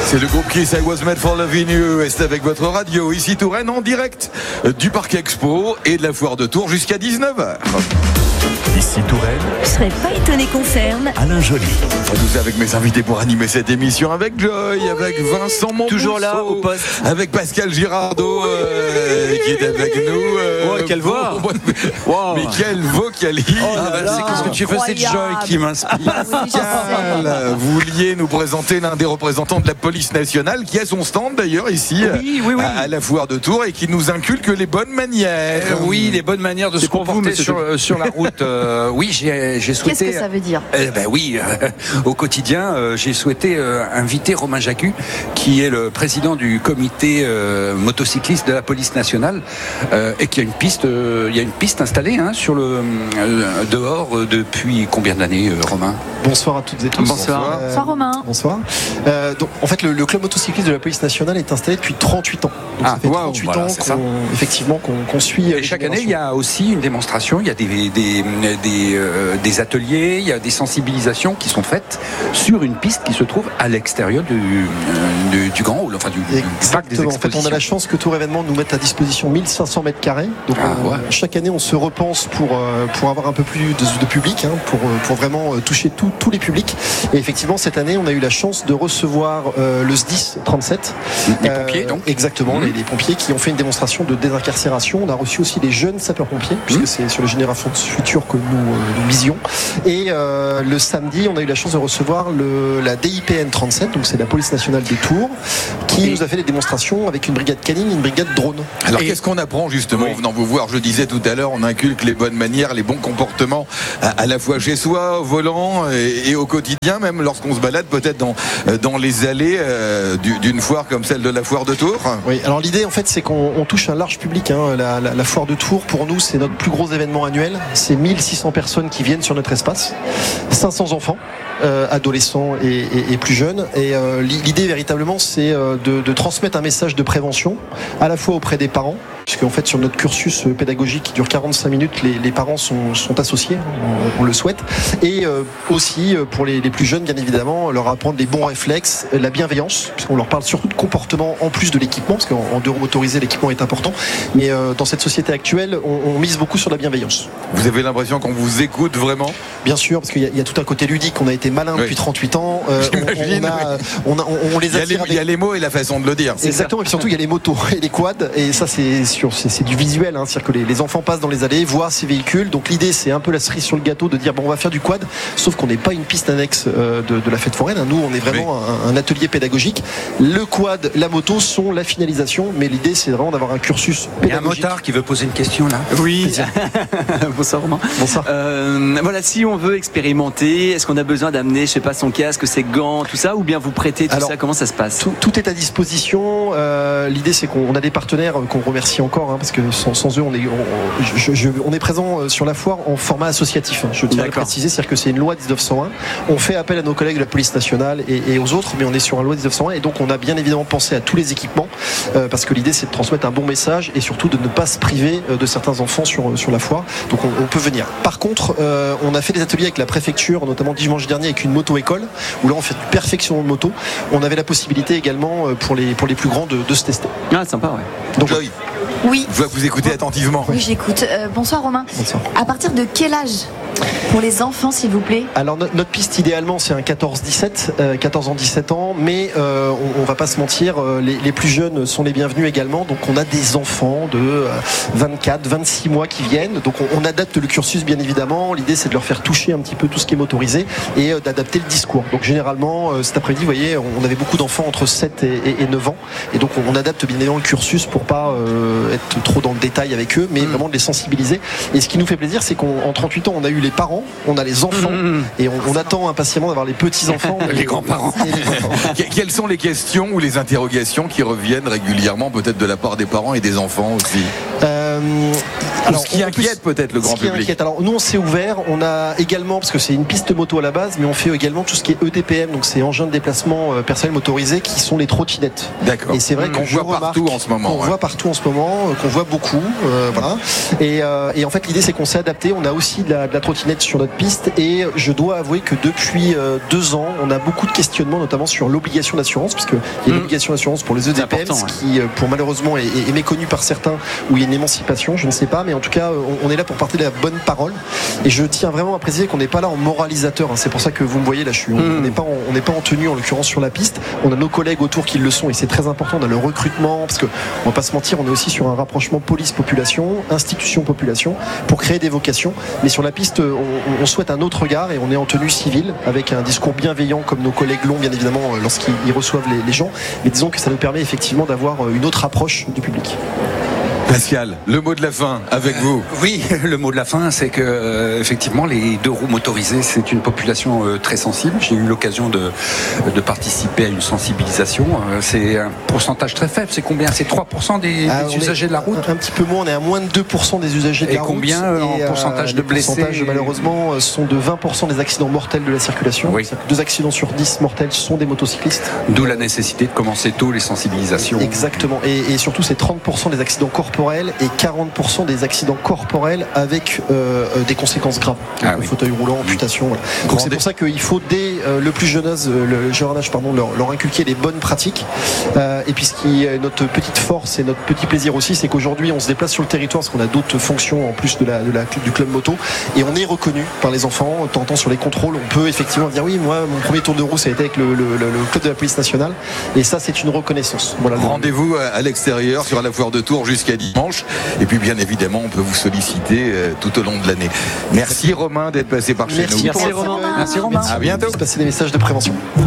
C'est le groupe Kiss, I Was Made for Loving You. Et c'est avec votre radio, ici Touraine, en direct du Parc Expo et de la Foire de Tours jusqu'à 19h. Ici Touraine. Je serais pas étonné qu'on ferme. Alain Joly. Nous avec mes invités pour animer cette émission, avec Joy, avec Vincent Montmousseau, toujours là au poste, avec Pascal Girardot qui est avec nous. Quelle voix wow. Mais quelle vocalise. C'est ce que tu fais, c'est Joy qui m'inspire. Pascal, vous vouliez nous présenter l'un des représentants de la police nationale qui a son stand d'ailleurs ici à la Foire de Tours et qui nous inculque les bonnes manières. Oui, les bonnes manières de se comporter sur la route. Oui, j'ai souhaité. Qu'est-ce que ça veut dire ? Au quotidien, j'ai souhaité inviter Romain Jacquut, qui est le président du comité motocycliste de la police nationale, et qui a une piste. Il y a une piste installée sur le dehors depuis combien d'années, Romain ? Bonsoir à toutes et tous. Bonsoir. Bonsoir Romain. Bonsoir. Donc, en fait, le club motocycliste de la police nationale est installé depuis 38 ans. Donc, ça fait 38 ans qu'on suit. Et chaque année, il y a aussi une démonstration. Il y a des ateliers, il y a des sensibilisations qui sont faites sur une piste qui se trouve à l'extérieur du Grand Hall, enfin du parc des expositions. En fait, on a la chance que Tour Événement nous mette à disposition 1500 mètres carrés. Donc, chaque année, on se repense pour avoir un peu plus de public, pour vraiment toucher tous les publics. Et effectivement, cette année, on a eu la chance de recevoir le SDIS 37. Les pompiers, donc. Exactement, les pompiers qui ont fait une démonstration de désincarcération. On a reçu aussi les jeunes sapeurs-pompiers, puisque c'est sur les générations futures que nous visions. Et le samedi, on a eu la chance de recevoir la DIPN 37, donc c'est la police nationale de Tours, qui nous a fait des démonstrations avec une brigade canine et une brigade drone. Alors qu'est-ce qu'on apprend justement en venant vous voir ? Je disais tout à l'heure, on inculque les bonnes manières, les bons comportements à la fois chez soi, au volant et au quotidien, même lorsqu'on se balade peut-être dans les allées d'une foire comme celle de la Foire de Tours. Oui, alors l'idée en fait c'est qu'on touche un large public. La Foire de Tours, pour nous, c'est notre plus gros événement annuel. C'est 1600 personnes qui viennent sur notre espace, 500 enfants, adolescents et plus jeunes. Et l'idée véritablement, c'est de transmettre un message de prévention, à la fois auprès des parents, puisque en fait sur notre cursus pédagogique qui dure 45 minutes, les parents sont associés, on le souhaite, et aussi pour les plus jeunes, bien évidemment, leur apprendre les bons réflexes, la bienveillance, puisqu'on leur parle surtout de comportement en plus de l'équipement, parce qu'en dehors motorisé, l'équipement est important, mais dans cette société actuelle, on mise beaucoup sur la bienveillance. Vous avez l'impression qu'on vous écoute vraiment ? Bien sûr, parce qu'il y a tout un côté ludique. On a été malin depuis 38 ans. On les attire avec... Il y a les mots et la façon de le dire. Exactement, et puis surtout il y a les motos et les quads, et ça c'est du visuel, c'est-à-dire que les enfants passent dans les allées, voient ces véhicules. Donc l'idée, c'est un peu la cerise sur le gâteau de dire on va faire du quad, sauf qu'on n'est pas une piste annexe de la fête foraine. Nous, on est vraiment un atelier pédagogique. Le quad, la moto sont la finalisation, mais l'idée, c'est vraiment d'avoir un cursus pédagogique. Il y a un motard qui veut poser une question là. Oui. Bonsoir Romain. Bonsoir. Voilà, si on veut expérimenter, est-ce qu'on a besoin d'amener, je sais pas, son casque, ses gants, tout ça, ou bien vous prêtez tout ça ? Comment ça se passe ? Tout est à disposition. L'idée, c'est qu'on a des partenaires qu'on remercie encore, parce que sans eux, on est présent sur la foire en format associatif. Je tiens à le préciser, c'est-à-dire que c'est une loi 1901. On fait appel à nos collègues de la police nationale et aux autres, mais on est sur une loi 1901, et donc on a bien évidemment pensé à tous les équipements, parce que l'idée, c'est de transmettre un bon message et surtout de ne pas se priver de certains enfants sur la foire. Donc on peut venir. Par contre, on a fait des ateliers avec la préfecture, notamment dimanche dernier avec une moto-école, où là on fait du perfection de moto. On avait la possibilité également pour les plus grands de se tester. Ah, sympa, ouais. Donc Joy, oui. Vous écoutez attentivement. Oui, j'écoute. Bonsoir Romain. Bonsoir. À partir de quel âge pour les enfants, s'il vous plaît ? Alors notre piste idéalement c'est un 14-17, 14 ans, 17 ans, mais on va pas se mentir, les plus jeunes sont les bienvenus également. Donc on a des enfants de 24, 26 mois qui viennent. Donc on adapte le cursus bien évidemment. L'idée c'est de leur faire toucher un petit peu tout ce qui est motorisé et d'adapter le discours. Donc généralement cet après-midi, vous voyez, on avait beaucoup d'enfants entre 7 et 9 ans. Et donc on adapte bien évidemment le cursus pour pas être trop dans le détail avec eux, mais vraiment de les sensibiliser. Et ce qui nous fait plaisir, c'est qu'en 38 ans, on a eu les parents, on a les enfants, et on attend impatiemment d'avoir les petits-enfants. Les grands-parents. Quelles sont les questions ou les interrogations qui reviennent régulièrement, peut-être de la part des parents et des enfants aussi ? Alors, ce qui inquiète peut-être le grand public. Alors nous on s'est ouvert, on a également, parce que c'est une piste moto à la base, mais on fait également tout ce qui est EDPM, donc c'est engins de déplacement personnel motorisé, qui sont les trottinettes. D'accord. Et c'est vrai qu'on voit partout en ce moment. Qu'on voit partout en ce moment, qu'on voit beaucoup, voilà. Et en fait l'idée c'est qu'on s'est adapté, on a aussi de la trottinette sur notre piste, et je dois avouer que depuis 2 ans, on a beaucoup de questionnements, notamment sur l'obligation d'assurance, parce qu'il y a une obligation d'assurance pour les EDPM, ce qui pour malheureusement est méconnu par certains, où il y a une émancipation, je ne sais pas, mais en tout cas on est là pour porter de la bonne parole, et je tiens vraiment à préciser qu'on n'est pas là en moralisateur, hein. C'est pour ça que vous me voyez là, on n'est pas en tenue en l'occurrence sur la piste, on a nos collègues autour qui le sont, et c'est très important dans le recrutement, parce que on va pas se mentir, on est aussi sur un rapprochement police-population, institution-population, pour créer des vocations, mais sur la piste on souhaite un autre regard, et on est en tenue civile avec un discours bienveillant comme nos collègues l'ont bien évidemment lorsqu'ils reçoivent les gens, mais disons que ça nous permet effectivement d'avoir une autre approche du public. Pascal, le mot de la fin avec vous. Oui, le mot de la fin, c'est que effectivement les 2 roues motorisées, c'est une population très sensible. J'ai eu l'occasion de participer à une sensibilisation. C'est un pourcentage très faible. C'est combien? C'est 3% des usagers de la route? Un petit peu moins, on est à moins de 2% des usagers de la route. Et combien en pourcentage de blessés? Les pourcentages malheureusement sont de 20% des accidents mortels de la circulation. Oui. 2 accidents sur 10 mortels sont des motocyclistes. D'où la nécessité de commencer tôt les sensibilisations. Exactement. Et surtout c'est 30% des accidents corporels et 40% des accidents corporels avec des conséquences graves. Fauteuil roulant, amputation. Voilà. Donc c'est pour ça qu'il faut dès le plus jeune âge, leur inculquer les bonnes pratiques. Et puis ce qui est notre petite force et notre petit plaisir aussi, c'est qu'aujourd'hui on se déplace sur le territoire parce qu'on a d'autres fonctions en plus du club moto, et on est reconnu par les enfants. De temps en temps sur les contrôles, on peut effectivement dire oui, moi mon premier tour de roue ça a été avec le club de la police nationale, et ça c'est une reconnaissance. Voilà. Rendez-vous à l'extérieur sur la foire de Tours jusqu'à dimanche, et puis bien évidemment on peut vous solliciter tout au long de l'année. Merci Romain d'être passé par chez nous. Merci Romain. À bientôt. Passer des messages de prévention.